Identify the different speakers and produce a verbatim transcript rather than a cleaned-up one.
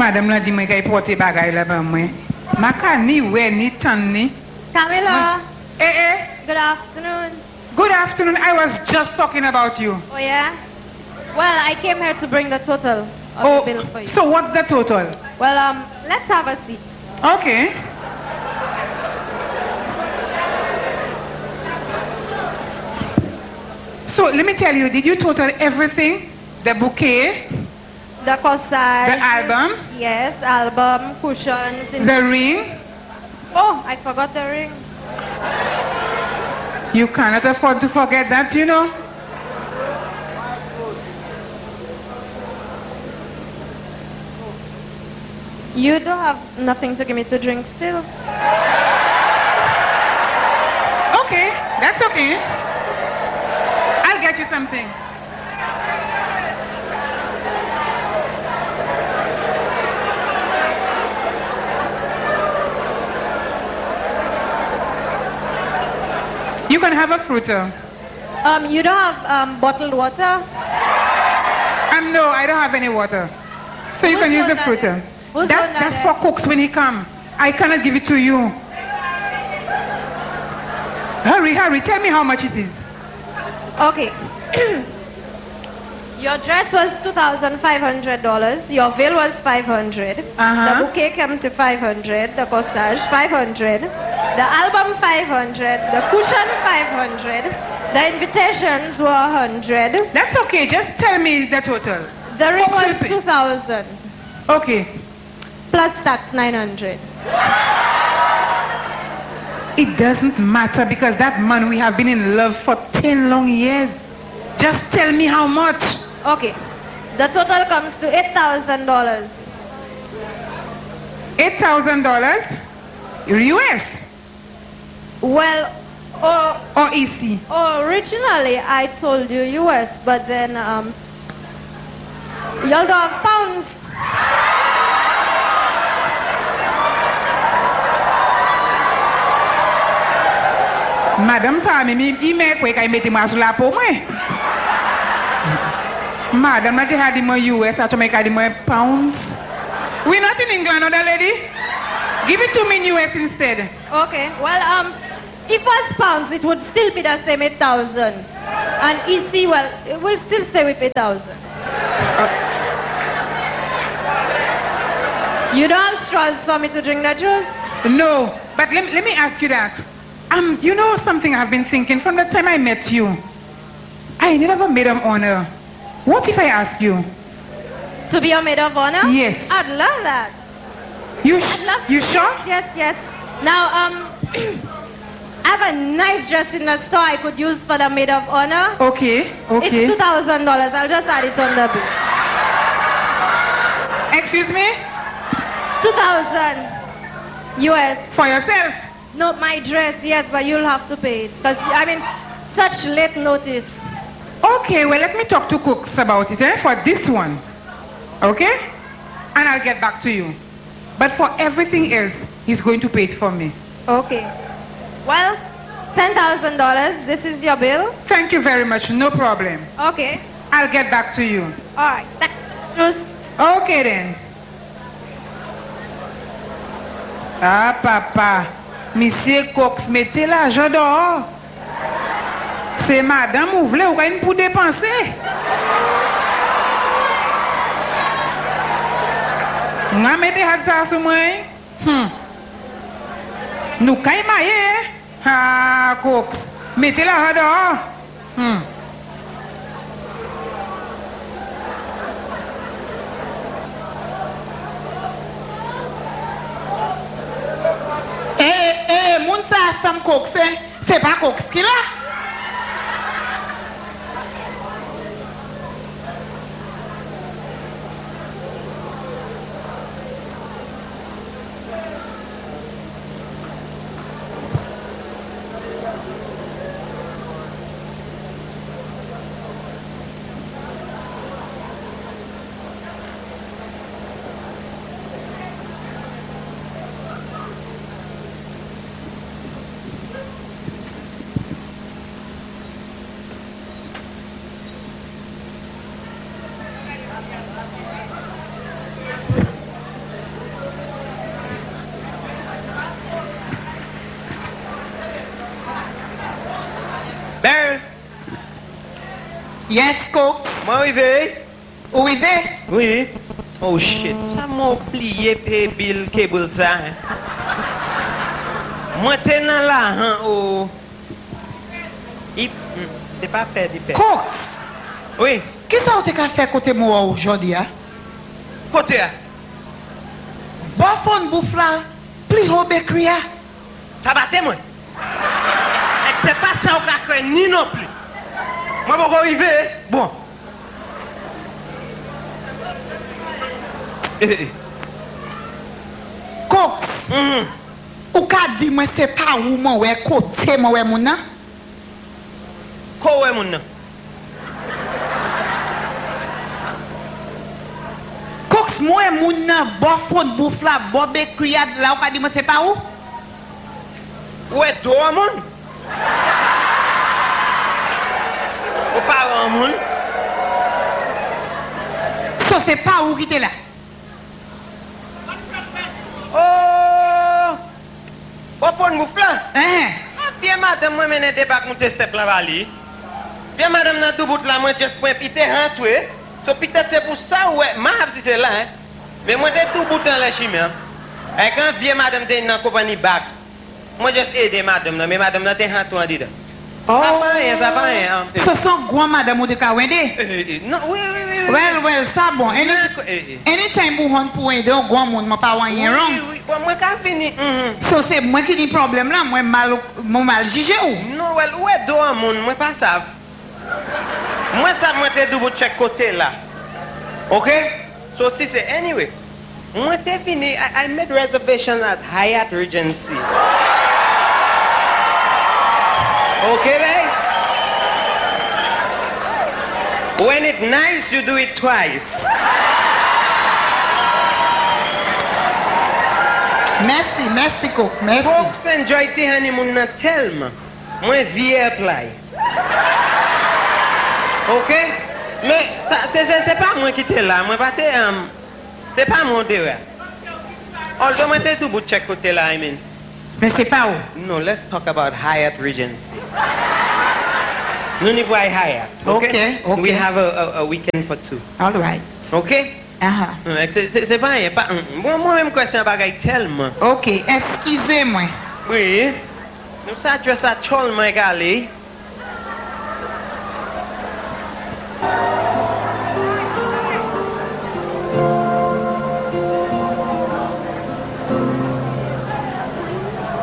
Speaker 1: madame la dit moi qu'elle porte bagay là ben moi. Ma ka ni we ni tan ni.
Speaker 2: Camilla.
Speaker 1: Eh eh.
Speaker 2: Good afternoon.
Speaker 1: Good afternoon. I was just talking about you.
Speaker 2: Oh yeah? Well, I came here to bring the total of
Speaker 1: Oh,
Speaker 2: the bill for you.
Speaker 1: so what's the total?
Speaker 2: Well, um, let's have a seat.
Speaker 1: Okay. So let me tell you, did you total everything? The bouquet,
Speaker 2: The corsage.
Speaker 1: the album,
Speaker 2: Yes, album, cushions. in-
Speaker 1: the ring?
Speaker 2: Oh, I forgot the ring.
Speaker 1: You cannot afford to forget that, you know.
Speaker 2: You don't have nothing to give me to drink still.
Speaker 1: Okay, that's okay. I'll get you something. You can have a fruiter.
Speaker 2: Um, you don't have um, bottled water?
Speaker 1: Um, no, I don't have any water. So you
Speaker 2: Who's
Speaker 1: can use
Speaker 2: done
Speaker 1: the
Speaker 2: that
Speaker 1: fruiter.
Speaker 2: then? Who's
Speaker 1: That,
Speaker 2: done that
Speaker 1: that's
Speaker 2: then?
Speaker 1: for cooks when he come. I cannot give it to you. Hurry, hurry, tell me how much it is.
Speaker 2: Okay. Your dress was two thousand five hundred dollars. Your veil was five hundred dollars.
Speaker 1: Uh-huh.
Speaker 2: The bouquet came to five hundred dollars. The corsage, five hundred dollars. The album, five hundred dollars. The cushion, five hundred dollars. The invitations were one hundred dollars.
Speaker 1: That's okay, just tell me the total.
Speaker 2: The ring
Speaker 1: What
Speaker 2: was
Speaker 1: will it be?
Speaker 2: two thousand dollars.
Speaker 1: Okay.
Speaker 2: Plus tax, nine hundred dollars.
Speaker 1: It doesn't matter because that man we have been in love for ten long years. Just tell me how much.
Speaker 2: Okay. The total comes to eight thousand dollars.
Speaker 1: eight thousand dollars U S
Speaker 2: Well, oh,
Speaker 1: or E C?
Speaker 2: originally I told you U S, but then um, y'all don't have pounds.
Speaker 1: Madame pa mi mi ime kwe kay meti ma sou la pou mwen. Madame la te ha di mwen U S a to me ka di mwen pounds. We not in England, other lady. Give it to me in U S instead.
Speaker 2: Okay. Well, um, if it was pounds, it would still be the same eight thousand, and E C, well, it will still stay with eight thousand. You don't have straws for me to drink the juice?
Speaker 1: No, but let, me- let me ask you that. Um, you know something I've been thinking from the time I met you. I need a maid of honor. What if I ask you?
Speaker 2: To be a maid of honor?
Speaker 1: Yes.
Speaker 2: I'd love that.
Speaker 1: You
Speaker 2: I'd
Speaker 1: sh-
Speaker 2: love
Speaker 1: you
Speaker 2: to.
Speaker 1: sure?
Speaker 2: Yes, yes. Now, um, I have a nice dress in the store I could use for the maid of honor.
Speaker 1: Okay, okay.
Speaker 2: It's two thousand dollars. I'll just add it on the bill.
Speaker 1: Excuse me?
Speaker 2: two thousand U S.
Speaker 1: For yourself?
Speaker 2: No, my dress, yes, but you'll have to pay it. Because, I mean, such late notice.
Speaker 1: Okay, well, let me talk to Cooks about it, eh, for this one. Okay? And I'll get back to you. But for everything else, he's going to pay it for me.
Speaker 2: Okay. Well, ten thousand dollars. This is your bill.
Speaker 1: Thank you very much, no problem.
Speaker 2: Okay.
Speaker 1: I'll get back to you.
Speaker 2: All right. Thanks.
Speaker 1: Okay then. Ah, papa. Monsieur Cox, mettez l'argent dehors. C'est madame ou voulez ou rien pour dépenser. Nga mettez hat ça sur moi. Hmm. Nous kay maye. Ah, Cox. Mettez l'argent dehors. Hmm. Eh, eh, moun sa sam Cox, eh? C'est pas Cox qui l'a. Yes, Cook.
Speaker 3: Moi arrivé.
Speaker 1: Où est-ce?
Speaker 3: Oui. Oh shit. Ça m'a oublié pay bill cable ça. Hein. Moi t'es dans là hein oh. Il c'est pas fait de paix.
Speaker 1: Cook.
Speaker 3: Oui.
Speaker 1: Qu'est-ce que tu as fait côté moi aujourd'hui? Hein?
Speaker 3: Côté.
Speaker 1: Bon fond bouffe là. Plus haut bakery.
Speaker 3: Ça va moi. Et c'est pas ça au cas ni non plus. Moi je vais arriver. Bon.
Speaker 1: Cook.
Speaker 3: Mhm.
Speaker 1: Ou ka di moi c'est pas où moi ouais côté moi ouais mon nan?
Speaker 3: Ko ouais mon nan?
Speaker 1: Cook moi mon nan bon fond bouffe là, bon bakery là ou ka di moi c'est pas où?
Speaker 3: Ouais, toi mon. Ou pas mon.
Speaker 1: So c'est pas où qui était là?
Speaker 3: Oh! Bon pour nous là.
Speaker 1: Hein?
Speaker 3: Bien madame moi mène pas compter step là vali. Bien madame dans tout bout là moi juste point pité rentré. So peut-être c'est pour ça ouais, m'a si c'est là hein. Mais moi t'es tout bout dans la chimie. Et quand vieux madame t'es dans compagnie bac. Moi juste aider madame là, mais madame là t'es rentré en dedans.
Speaker 1: Oh,
Speaker 3: ça va rien, ça va rien.
Speaker 1: Ce sont grand madame ou de ka wende?
Speaker 3: Non, oui oui oui.
Speaker 1: Well, well, ça bon. Any, anytime vous on pour aider un grand monde, moi pas rien wrong.
Speaker 3: Oui oui, bon moi quand fini.
Speaker 1: So c'est moi qui ai problème là, moi mal moi mal jugé ou?
Speaker 3: Non, well, où est deux monde, moi pas ça. Moi ça moi t'es double check côté là. OK? So si c'est anyway. Moi t'es fini, I, I made reservation at Hyatt Regency. Okay, babe? When it's nice, you do it twice.
Speaker 1: Merci, merci Cook, merci.
Speaker 3: Folks enjoy the honeymoon not tell me. Moi, vieux apply. Ok? Mais ça, c'est, c'est, c'est pas moi qui t'ai là. Moi, pas t'es, um, c'est pas mon devoir. Although moi, t'es tout bout de check côté là, I mean.
Speaker 1: Mais c'est pas où?
Speaker 3: No, let's talk about Hyatt Regency. Nous n'y voyons Hyatt. Okay?
Speaker 1: Okay, okay.
Speaker 3: We have a, a, a weekend for two.
Speaker 1: All right.
Speaker 3: Okay?
Speaker 1: Uh-huh.
Speaker 3: C'est, c'est, c'est pas rien. Pas, moi, moi-même, quoi, c'est un bagage tellement.
Speaker 1: Ok, excusez-moi.
Speaker 3: Oui. Nous, ça, tu as ça, chol, moi, égalé.